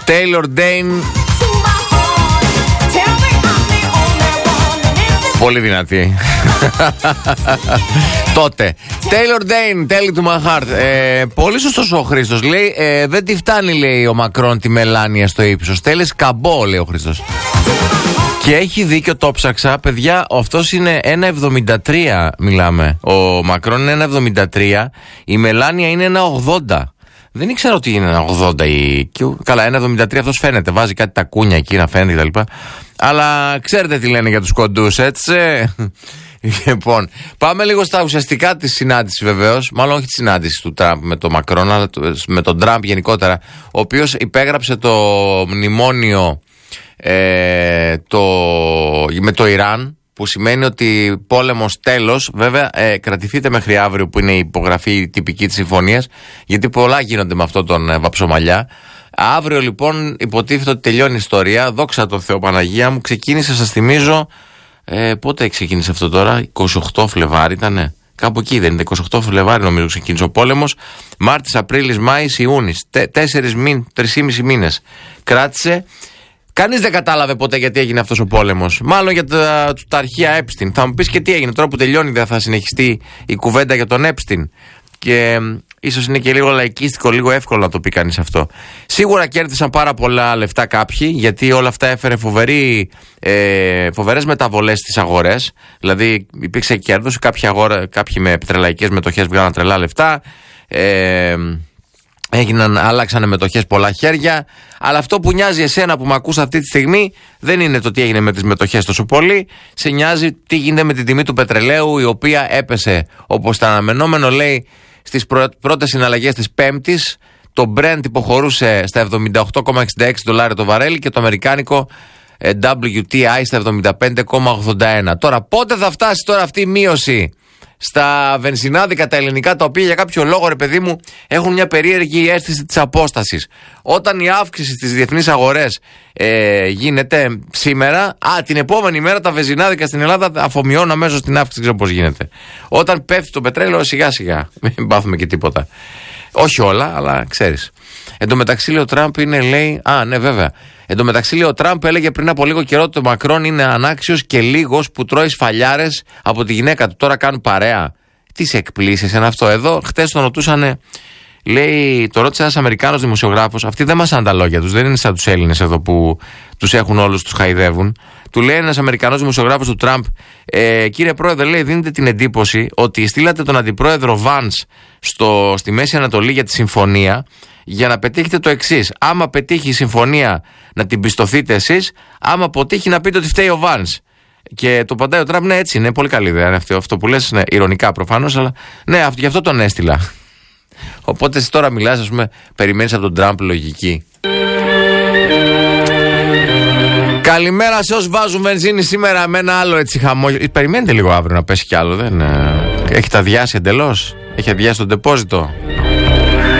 Taylor Dane. Πολύ δυνατή. Τότε. Taylor Dane, Tell to my heart. Πολύ σωστός ο Χρήστος. Λέει, δεν τη φτάνει, λέει, ο Μακρόν τη Μελάνια στο ύψος. Θέλει καμπό, λέει ο Χρήστος. Και έχει δίκιο, το ψάξα. Παιδιά, αυτός είναι 1,73 μιλάμε. Ο Μακρόν είναι 1,73. Η Μελάνια είναι 1,80. Δεν ήξερα ότι είναι 1,80 η... Καλά, 1,73 αυτός φαίνεται. Βάζει κάτι τα κούνια εκεί να φαίνεται κτλ. Αλλά ξέρετε τι λένε για τους κοντούς, έτσι. Λοιπόν, πάμε λίγο στα ουσιαστικά της συνάντησης βεβαίως. Μάλλον όχι της συνάντησης του Τραμπ με τον Μακρόν, αλλά με τον Τραμπ γενικότερα. Ο οποίος υπέγραψε το μνημόνιο με το Ιράν, που σημαίνει ότι πόλεμος τέλος. Βέβαια, κρατηθείτε μέχρι αύριο που είναι η υπογραφή τυπική της συμφωνίας, γιατί πολλά γίνονται με αυτόν τον βαψομαλιά. Αύριο λοιπόν υποτίθεται ότι τελειώνει η ιστορία. Δόξα τω Θεώ, Παναγία μου. Ξεκίνησε, σας θυμίζω, πότε ξεκίνησε αυτό τώρα? 28 Φλεβάρι ήτανε. Κάπου εκεί δεν είναι? 28 Φλεβάρι νομίζω ξεκίνησε ο πόλεμος. Μάρτης, Απρίλης, Μάης, Ιούνις. 3,5 μήνες κράτησε. Κανείς δεν κατάλαβε ποτέ γιατί έγινε αυτός ο πόλεμος. Μάλλον για τα αρχεία Έπστιν. Θα μου πεις και τι έγινε τώρα που τελειώνει, δεν θα συνεχιστεί η κουβέντα για τον Έπστιν? Και ίσως είναι και λίγο λαϊκίστικο, λίγο εύκολο να το πει κανείς αυτό. Σίγουρα κέρδισαν πάρα πολλά λεφτά κάποιοι, γιατί όλα αυτά έφερε φοβερές μεταβολές στις αγορές. Δηλαδή υπήρξε κέρδος, κάποιοι με πετρελαϊκές μετοχές βγάλαν τρελά λεφτά. Άλλαξανε μετοχές πολλά χέρια. Αλλά αυτό που νοιάζει εσένα που με ακούς αυτή τη στιγμή δεν είναι το τι έγινε με τις μετοχές τόσο πολύ. Σε νοιάζει τι γίνεται με την τιμή του πετρελαίου, η οποία έπεσε, όπως τα αναμενόμενο λέει, στις πρώτες συναλλαγές της Πέμπτης. Το Brent υποχωρούσε στα $78,66 το βαρέλι και το αμερικάνικο WTI στα 75,81. Τώρα πότε θα φτάσει τώρα αυτή η μείωση στα βενζινάδικα τα ελληνικά, τα οποία για κάποιο λόγο, ρε παιδί μου, έχουν μια περίεργη αίσθηση της απόστασης? Όταν η αύξηση στις διεθνείς αγορές γίνεται σήμερα, την επόμενη μέρα τα βενζινάδικα στην Ελλάδα αφομοιώνουν αμέσως την αύξηση. Δεν ξέρω πώς γίνεται. Όταν πέφτει το πετρέλαιο, σιγά σιγά, μην πάθουμε και τίποτα. Όχι όλα, αλλά ξέρεις. Εν τω μεταξύ, λέει ο Τραμπ είναι, λέει. Ναι, βέβαια. Εν τω μεταξύ, λέει ο Τραμπ, έλεγε πριν από λίγο καιρό ότι ο Μακρόν είναι ανάξιος και λίγος που τρώει σφαλιάρες από τη γυναίκα του. Τώρα κάνουν παρέα. Τι σε εκπλήσει είναι αυτό? Εδώ χτες τον ρωτούσανε, λέει, το ρώτησε ένας Αμερικάνος δημοσιογράφος. Αυτοί δεν μασάνε τα λόγια τους, δεν είναι σαν τους Έλληνες εδώ που τους έχουν όλους, τους χαϊδεύουν. Του λέει ένας Αμερικανός δημοσιογράφος του Τραμπ, κύριε Πρόεδρε, λέει, δίνετε την εντύπωση ότι στείλατε τον αντιπρόεδρο Βάνς στη Μέση Ανατολή για τη συμφωνία, για να πετύχετε το εξής: άμα πετύχει η συμφωνία να την πιστωθείτε εσείς, άμα αποτύχει να πείτε ότι φταίει ο Βάνς. Και το απαντάει ο Τραμπ, ναι, έτσι είναι, πολύ καλή ιδέα αυτό που λες, ναι, ειρωνικά προφανώς, αλλά ναι, γι' αυτό τον έστειλα. Οπότε εσύ τώρα μιλάς, ας πούμε, περιμένεις από τον Τραμπ λογική. Καλημέρα σε όσους βάζουν βενζίνη σήμερα με ένα άλλο έτσι χαμόγελο. Περιμένετε λίγο αύριο να πέσει κι άλλο, δεν έχει τα αδειάσει εντελώς? Έχει αδειάσει το ντεπόζιτο?